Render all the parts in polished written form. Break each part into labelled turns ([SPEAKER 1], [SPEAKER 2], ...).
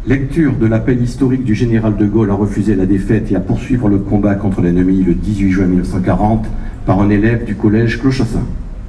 [SPEAKER 1] Lecture de l'appel historique du général de Gaulle à refuser la défaite et à poursuivre le combat contre l'ennemi le 18 juin 1940 par un élève du collège Clochassin.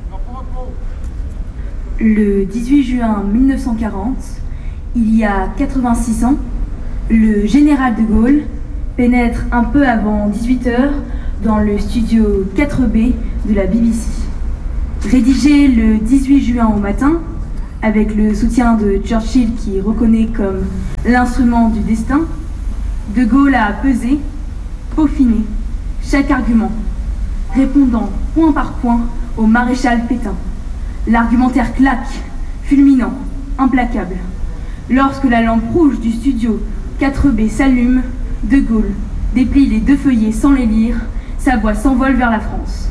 [SPEAKER 2] Le 18 juin 1940, il y a 86 ans, le général de Gaulle pénètre un peu avant 18h dans le studio 4B de la BBC. Rédigé le 18 juin au matin, avec le soutien de Churchill qui reconnaît comme l'instrument du destin, de Gaulle a pesé, peaufiné chaque argument, répondant point par point au maréchal Pétain. L'argumentaire claque, fulminant, implacable. Lorsque la lampe rouge du studio 4B s'allume, de Gaulle déplie les 2 feuillets sans les lire, sa voix s'envole vers la France.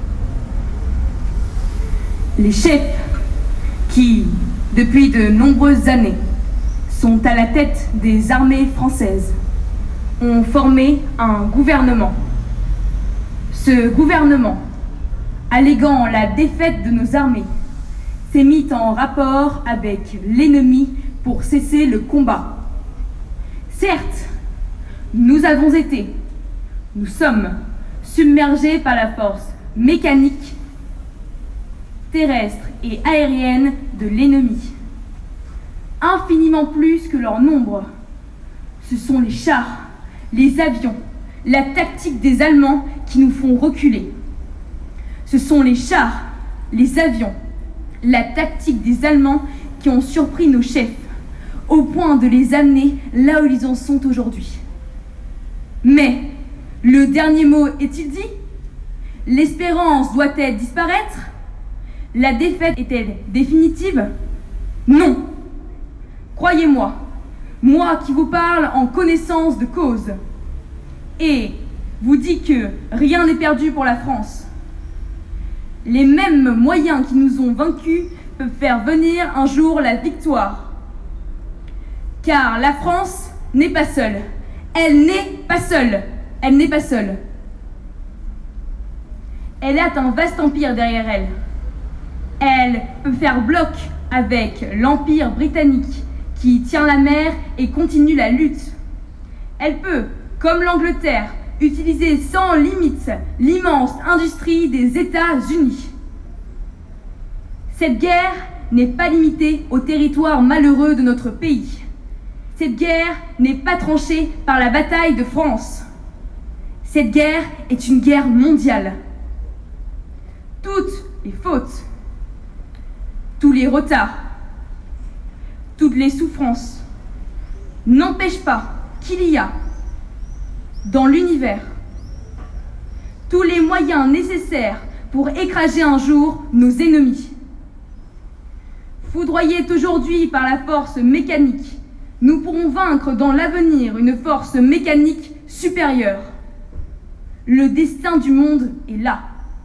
[SPEAKER 2] Les chefs qui, depuis de nombreuses années, sont à la tête des armées françaises, ont formé un gouvernement. Ce gouvernement, alléguant la défaite de nos armées, s'est mis en rapport avec l'ennemi pour cesser le combat. Certes, nous sommes submergés par la force mécanique, terrestre et aérienne de l'ennemi. Infiniment plus que leur nombre. Ce sont les chars, les avions, la tactique des Allemands qui nous font reculer. Ce sont les chars, les avions, la tactique des Allemands qui ont surpris nos chefs, au point de les amener là où ils en sont aujourd'hui. Mais, le dernier mot est-il dit? L'espérance doit-elle disparaître? La défaite est-elle définitive? Non. Croyez-moi, moi qui vous parle en connaissance de cause, et vous dis que rien n'est perdu pour la France. Les mêmes moyens qui nous ont vaincus peuvent faire venir un jour la victoire. Car la France n'est pas seule. Elle n'est pas seule. Elle n'est pas seule. Elle a un vaste empire derrière elle. Elle peut faire bloc avec l'Empire britannique qui tient la mer et continue la lutte. Elle peut, comme l'Angleterre, utiliser sans limite l'immense industrie des États-Unis. Cette guerre n'est pas limitée au territoire malheureux de notre pays. Cette guerre n'est pas tranchée par la bataille de France. Cette guerre est une guerre mondiale. Toutes les fautes, tous les retards, toutes les souffrances n'empêchent pas qu'il y a dans l'univers tous les moyens nécessaires pour écraser un jour nos ennemis. Foudroyés aujourd'hui par la force mécanique, nous pourrons vaincre dans l'avenir une force mécanique supérieure. Le destin du monde est là.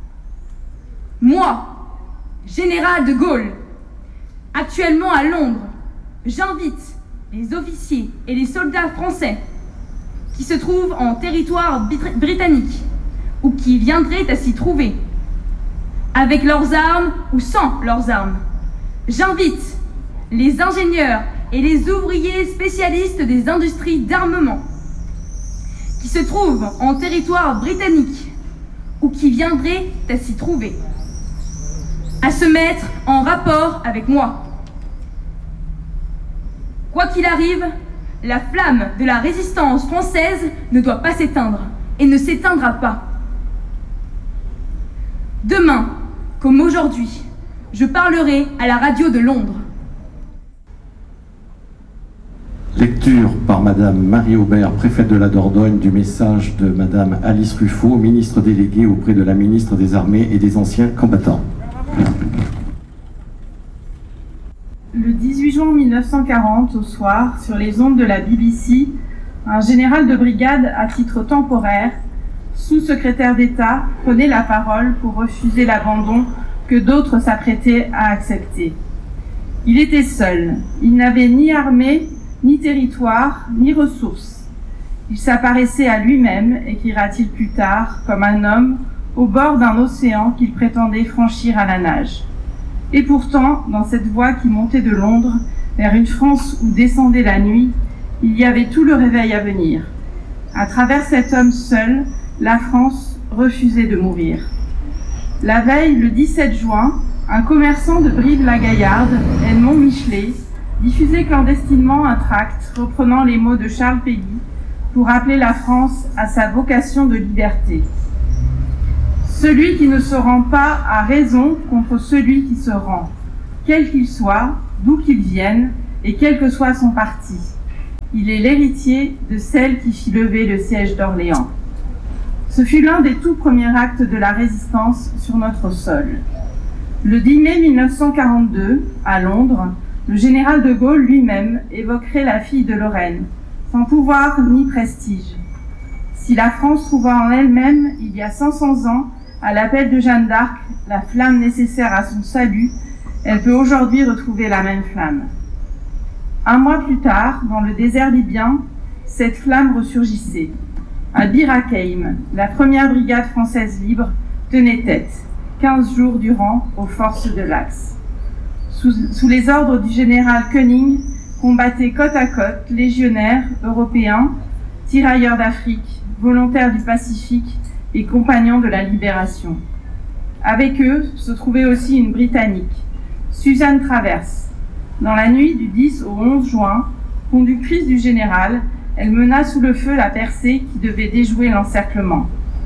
[SPEAKER 2] Moi, général de Gaulle, actuellement à Londres, j'invite les officiers et les soldats français qui se trouvent en territoire britannique ou qui viendraient à s'y trouver, avec leurs armes ou sans leurs armes. J'invite les ingénieurs et les ouvriers spécialistes des industries d'armement qui se trouvent en territoire britannique ou qui viendraient à s'y trouver, à se mettre en rapport avec moi. Quoi qu'il arrive, la flamme de la résistance française ne doit pas s'éteindre et ne s'éteindra pas. Demain, comme aujourd'hui, je parlerai à la radio de Londres.
[SPEAKER 1] Lecture par Madame Marie Aubert, préfète de la Dordogne, du message de Madame Alice Ruffo, ministre déléguée auprès de la ministre des Armées et des Anciens Combattants.
[SPEAKER 3] Le 18 juin 1940, au soir, sur les ondes de la BBC, un général de brigade à titre temporaire, sous-secrétaire d'État, prenait la parole pour refuser l'abandon que d'autres s'apprêtaient à accepter. Il était seul. Il n'avait ni armée, ni territoire, ni ressources. Il s'apparaissait à lui-même, écrira-t-il plus tard, comme un homme au bord d'un océan qu'il prétendait franchir à la nage. Et pourtant, dans cette voie qui montait de Londres vers une France où descendait la nuit, Il y avait tout le réveil à venir. À travers cet homme seul, la France refusait de mourir. La veille, le 17 juin, un commerçant de Brive-la-Gaillarde, Edmond Michelet, diffusait clandestinement un tract reprenant les mots de Charles Péguy pour appeler la France à sa vocation de liberté. Celui qui ne se rend pas a raison contre celui qui se rend, quel qu'il soit, d'où qu'il vienne et quel que soit son parti. Il est l'héritier de celle qui fit lever le siège d'Orléans. Ce fut l'un des tout premiers actes de la résistance sur notre sol. Le 10 mai 1942, à Londres, le général de Gaulle lui-même évoquerait la fille de Lorraine, sans pouvoir ni prestige. Si la France trouva en elle-même, il y a 500 ans, à l'appel de Jeanne d'Arc, la flamme nécessaire à son salut, elle peut aujourd'hui retrouver la même flamme. Un mois plus tard, dans le désert libyen, cette flamme ressurgissait. À Bir Hakeim, la première brigade française libre tenait tête, 15 jours durant, aux forces de l'Axe. Sous les ordres du général Koenig, combattaient côte à côte légionnaires européens, tirailleurs d'Afrique, volontaires du Pacifique et compagnons de la libération. Avec eux se trouvait aussi une Britannique, Suzanne Travers. Dans la nuit du 10 au 11 juin, conductrice du général, elle mena sous le feu la percée qui devait déjouer l'encerclement.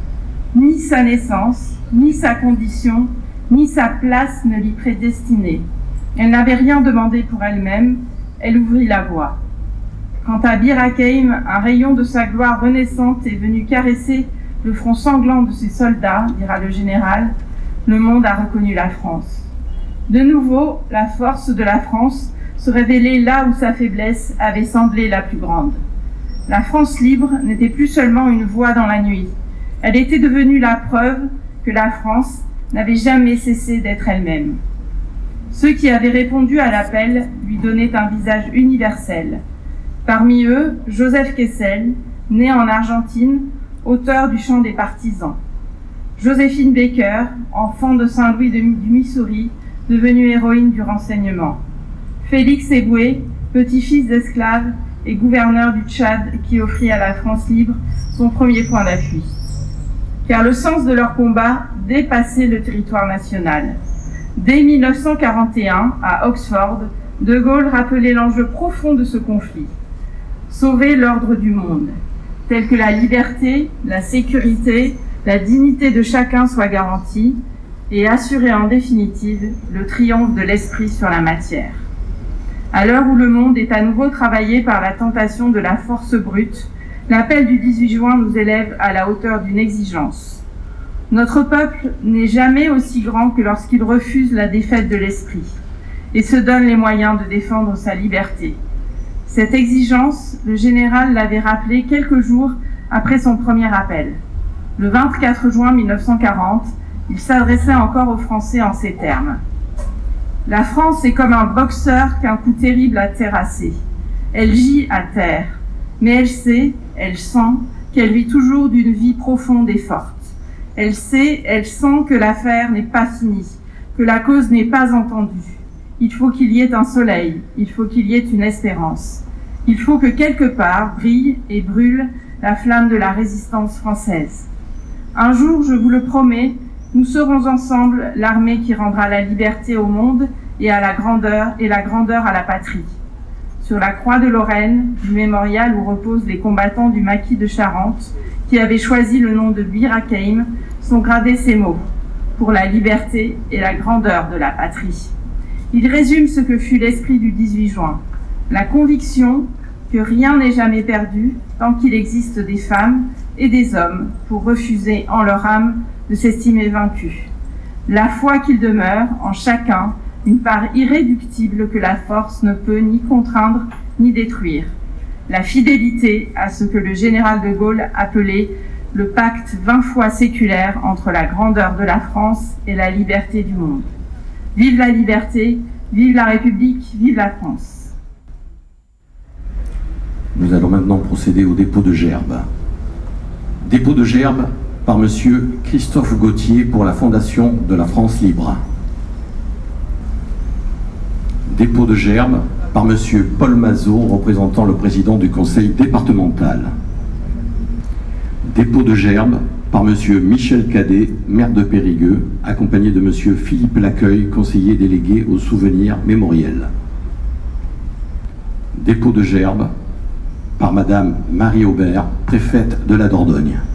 [SPEAKER 3] Ni sa naissance, ni sa condition, ni sa place ne l'y prédestinaient. Elle n'avait rien demandé pour elle-même, elle ouvrit la voie. Quant à Bir Hakeim, un rayon de sa gloire renaissante est venu caresser le front sanglant de ses soldats, dira le général, le monde a reconnu la France. De nouveau, la force de la France se révélait là où sa faiblesse avait semblé la plus grande. La France libre n'était plus seulement une voix dans la nuit. Elle était devenue la preuve que la France n'avait jamais cessé d'être elle-même. Ceux qui avaient répondu à l'appel lui donnaient un visage universel. Parmi eux, Joseph Kessel, né en Argentine, auteur du Chant des partisans. Joséphine Baker, enfant de Saint-Louis du Missouri, devenue héroïne du renseignement. Félix Éboué, petit-fils d'esclave et gouverneur du Tchad qui offrit à la France libre son premier point d'appui. Car le sens de leur combat dépassait le territoire national. Dès 1941, à Oxford, De Gaulle rappelait l'enjeu profond de ce conflit. Sauver l'ordre du monde, tel que la liberté, la sécurité, la dignité de chacun soient garanties, et assurer en définitive le triomphe de l'esprit sur la matière. À l'heure où le monde est à nouveau travaillé par la tentation de la force brute, l'appel du 18 juin nous élève à la hauteur d'une exigence. Notre peuple n'est jamais aussi grand que lorsqu'il refuse la défaite de l'esprit et se donne les moyens de défendre sa liberté. Cette exigence, le général l'avait rappelée quelques jours après son premier appel. Le 24 juin 1940, il s'adressait encore aux Français en ces termes. « La France est comme un boxeur qu'un coup terrible a terrassé. Elle gît à terre, mais elle sait, elle sent qu'elle vit toujours d'une vie profonde et forte. Elle sait, elle sent que l'affaire n'est pas finie, que la cause n'est pas entendue. Il faut qu'il y ait un soleil, il faut qu'il y ait une espérance. Il faut que quelque part brille et brûle la flamme de la résistance française. Un jour, je vous le promets, nous serons ensemble l'armée qui rendra la liberté au monde et la grandeur à la patrie. Sur la croix de Lorraine, du mémorial où reposent les combattants du maquis de Charente, qui avaient choisi le nom de Bir Hakeim, sont gravés ces mots, pour la liberté et la grandeur de la patrie. Il résume ce que fut l'esprit du 18 juin, la conviction que rien n'est jamais perdu tant qu'il existe des femmes et des hommes pour refuser en leur âme de s'estimer vaincus. La foi qu'il demeure en chacun une part irréductible que la force ne peut ni contraindre ni détruire. La fidélité à ce que le général de Gaulle appelait le pacte 20 fois séculaire entre la grandeur de la France et la liberté du monde. Vive la liberté, vive la République, vive la France.
[SPEAKER 1] Nous allons maintenant procéder au dépôt de gerbes. Dépôt de gerbes par Monsieur Christophe Gauthier pour la Fondation de la France libre. Dépôt de gerbes par Monsieur Paul Mazot, représentant le président du conseil départemental. Dépôt de gerbe par Monsieur Michel Cadet, maire de Périgueux, accompagné de Monsieur Philippe Lacueil, conseiller délégué au souvenir mémoriel. Dépôt de gerbe par Madame Marie Aubert, préfète de la Dordogne.